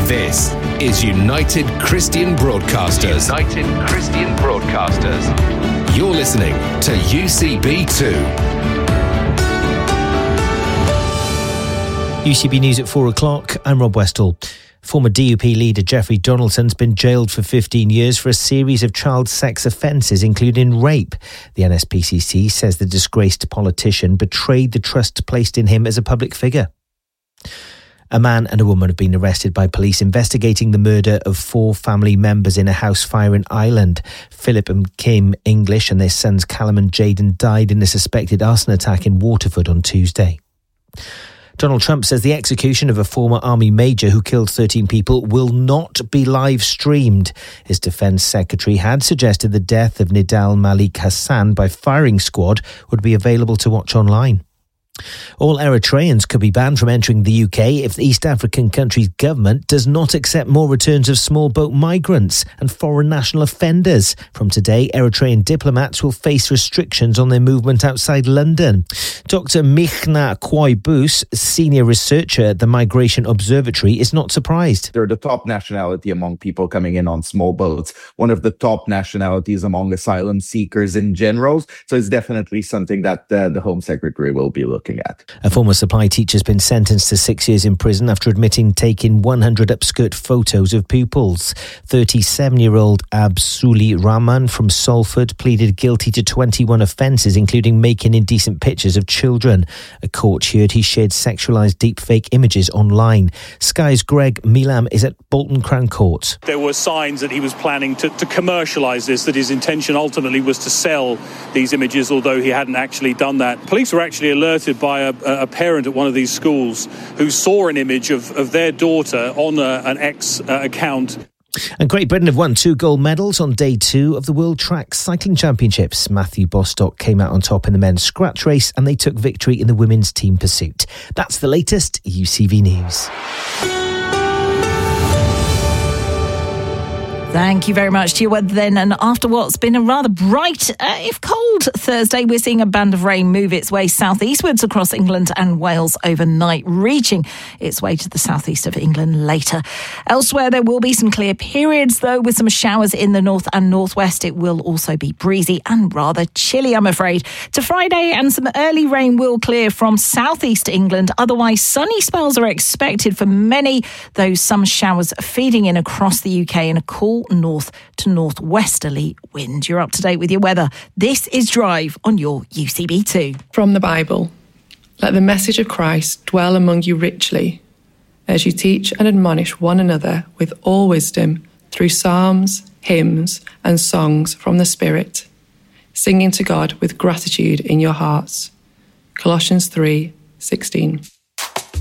This is United Christian Broadcasters. United Christian Broadcasters. You're listening to UCB2. UCB News at 4 o'clock. I'm Rob Westall. Former DUP leader Jeffrey Donaldson's been jailed for 15 years for a series of child sex offences, including rape. The NSPCC says the disgraced politician betrayed the trust placed in him as a public figure. A man and a woman have been arrested by police investigating the murder of 4 family members in a house fire in Ireland. Philip and Kim English and their sons Callum and Jayden died in a suspected arson attack in Waterford on Tuesday. Donald Trump says the execution of a former army major who killed 13 people will not be live streamed. His defence secretary had suggested the death of Nidal Malik Hassan by firing squad would be available to watch online. All Eritreans could be banned from entering the UK if the East African country's government does not accept more returns of small boat migrants and foreign national offenders. From today, Eritrean diplomats will face restrictions on their movement outside London. Dr. Michna Kwaibus, senior researcher at the Migration Observatory, is not surprised. They're the top nationality among people coming in on small boats, one of the top nationalities among asylum seekers in general. So it's definitely something that the Home Secretary will be looking at. A former supply teacher has been sentenced to 6 years in prison after admitting taking 100 upskirt photos of pupils. 37-year-old Absuli Rahman from Salford pleaded guilty to 21 offences, including making indecent pictures of children. A court heard he shared sexualised deepfake images online. Sky's Greg Milam is at Bolton Crown Court. There were signs that he was planning to commercialise this, that his intention ultimately was to sell these images, although he hadn't actually done that. Police were actually alerted by a parent at one of these schools who saw an image of their daughter on an X account. And Great Britain have won 2 gold medals on day 2 of the World Track Cycling Championships. Matthew Bostock came out on top in the men's scratch race and they took victory in the women's team pursuit. That's the latest UCV News. Thank you very much to your weather then. And after what's been a rather bright, if cold Thursday, we're seeing a band of rain move its way southeastwards across England and Wales overnight, reaching its way to the southeast of England later. Elsewhere, there will be some clear periods, though, with some showers in the north and northwest. It will also be breezy and rather chilly, I'm afraid. To Friday, and some early rain will clear from southeast England. Otherwise, sunny spells are expected for many, though some showers feeding in across the UK in a cool north to northwesterly wind. You're up to date with your weather. This is Drive on your UCB2. From the Bible, let the message of Christ dwell among you richly, as you teach and admonish one another with all wisdom through psalms, hymns, and songs from the Spirit, singing to God with gratitude in your hearts. Colossians 3:16.